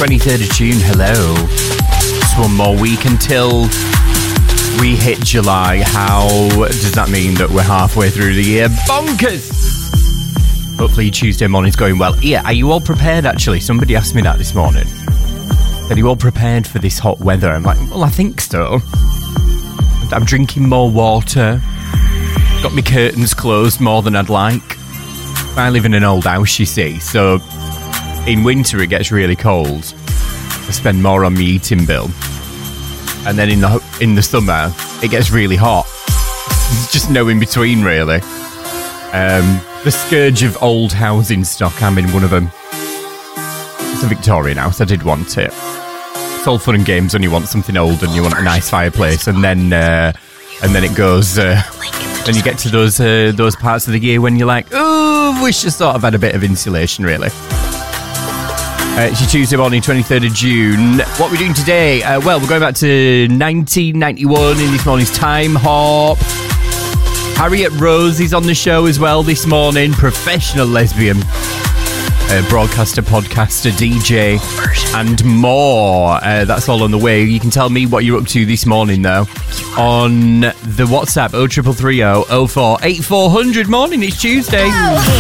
23rd of June, hello. Just one more week until we hit July. How does that mean that we're halfway through the year? Bonkers! Hopefully Tuesday morning's going well. Yeah, are you all prepared actually? Somebody asked me that this morning. Are you all prepared for this hot weather? I'm like, well, I think so. I'm drinking more water. Got my curtains closed more than I'd like. I live in an old house, you see, so in winter it gets really cold. I spend more on my eating bill. And then in the summer, it gets really hot. There's just no in between, really. The scourge of old housing stock, I'm in one of them. It's a Victorian house, I did want it. It's all fun and games when you want something old and you want a nice fireplace, and then it goes. Then you get to those parts of the year when you're like, oh, wish I sort of had a bit of insulation, really. It's your Tuesday morning, 23rd of June. What are we doing today? Well, we're going back to 1991 in this morning's Time Hop. Harriet Rose is on the show as well this morning. Professional lesbian. Broadcaster, podcaster, DJ, and more. That's all on the way. You can tell me what you're up to this morning, though, on the WhatsApp 0330 04 8400. Morning, it's Tuesday.